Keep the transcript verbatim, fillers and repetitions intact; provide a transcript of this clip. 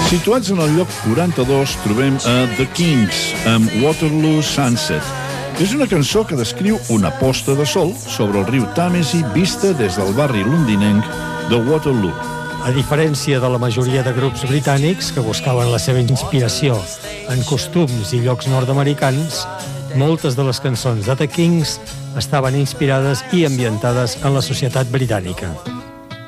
Situats en el lloc quaranta-dos, trobem a The Kings, amb Waterloo Sunset. És una cançó que descriu una posta de sol sobre el riu Tàmesi vista des del barri londinenc de Waterloo. A diferència de la majoria de grups britànics que buscaven la seva inspiració en costums i llocs nord-americans, moltes de les cançons de The Kings estaven inspirades i ambientades en la societat britànica.